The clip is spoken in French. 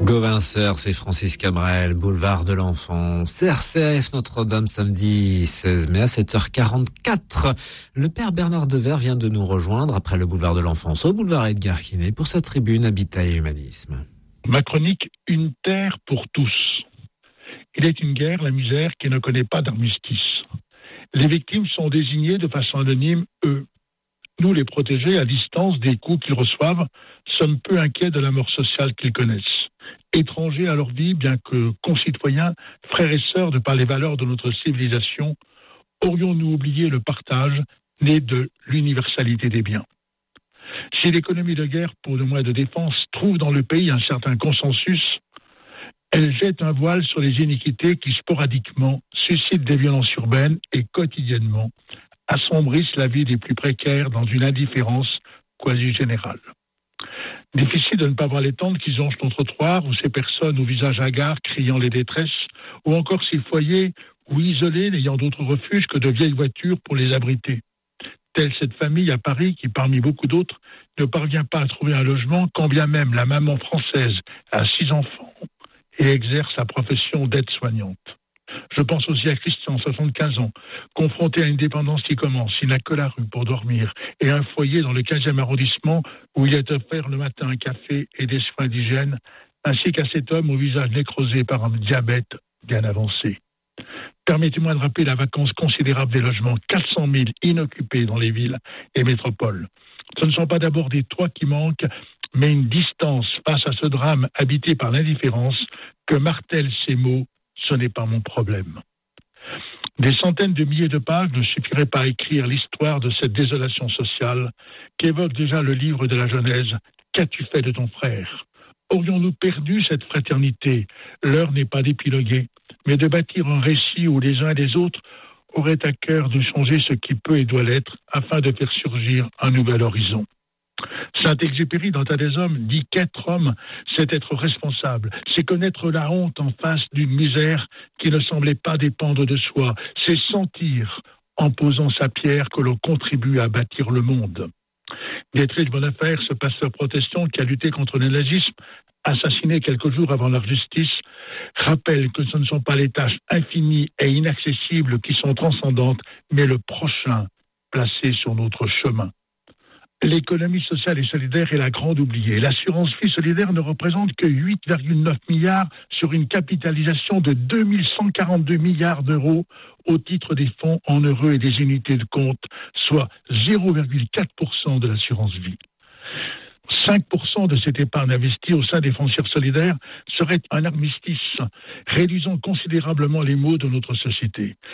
Gauvin Sœur, c'est Francis Cabrel, boulevard de l'Enfance, RCF Notre-Dame, samedi 16 mai à 7h44. Le père Bernard Devers vient de nous rejoindre après le boulevard de l'Enfance au boulevard Edgar Quinet pour sa tribune Habitat et Humanisme. Ma chronique, une terre pour tous. Il est une guerre, la misère, qui ne connaît pas d'armistice. Les victimes sont désignées de façon anonyme, eux. Nous, les protégés, à distance des coups qu'ils reçoivent, sommes peu inquiets de la mort sociale qu'ils connaissent. Étrangers à leur vie, bien que concitoyens, frères et sœurs de par les valeurs de notre civilisation, aurions-nous oublié le partage né de l'universalité des biens? Si l'économie de guerre pour le moyen de défense trouve dans le pays un certain consensus, elle jette un voile sur les iniquités qui sporadiquement suscitent des violences urbaines et quotidiennement assombrissent la vie des plus précaires dans une indifférence quasi générale. Difficile de ne pas voir les tentes qui jonchent nos trottoirs ou ces personnes au visage hagard criant les détresses, ou encore ces foyers ou isolés n'ayant d'autre refuge que de vieilles voitures pour les abriter. Telle cette famille à Paris qui, parmi beaucoup d'autres, ne parvient pas à trouver un logement quand bien même la maman française a 6 enfants et exerce sa profession d'aide-soignante. Je pense aussi à Christian, 75 ans, confronté à une dépendance qui commence. Il n'a que la rue pour dormir et un foyer dans le 15e arrondissement où il est offert le matin un café et des soins d'hygiène, ainsi qu'à cet homme au visage nécrosé par un diabète bien avancé. Permettez-moi de rappeler la vacance considérable des logements, 400 000 inoccupés dans les villes et métropoles. Ce ne sont pas d'abord des toits qui manquent, mais une distance face à ce drame habité par l'indifférence que martèlent ces mots. Ce n'est pas mon problème. Des centaines de milliers de pages ne suffiraient pas à écrire l'histoire de cette désolation sociale qu'évoque déjà le livre de la Genèse. Qu'as-tu fait de ton frère? Aurions-nous perdu cette fraternité? L'heure n'est pas d'épiloguer, mais de bâtir un récit où les uns et les autres auraient à cœur de changer ce qui peut et doit l'être afin de faire surgir un nouvel horizon. Saint-Exupéry, dans Tas des hommes, dit qu'être homme, c'est être responsable, c'est connaître la honte en face d'une misère qui ne semblait pas dépendre de soi, c'est sentir, en posant sa pierre, que l'on contribue à bâtir le monde. Dietrich Bonhoeffer, ce pasteur protestant qui a lutté contre le nazisme, assassiné quelques jours avant leur justice, rappelle que ce ne sont pas les tâches infinies et inaccessibles qui sont transcendantes, mais le prochain placé sur notre chemin. L'économie sociale et solidaire est la grande oubliée. L'assurance vie solidaire ne représente que 8,9 milliards sur une capitalisation de 2142 milliards d'euros au titre des fonds en euros et des unités de compte, soit 0,4% de l'assurance vie. 5% de cette épargne investie au sein des foncières solidaires serait un armistice, réduisant considérablement les maux de notre société.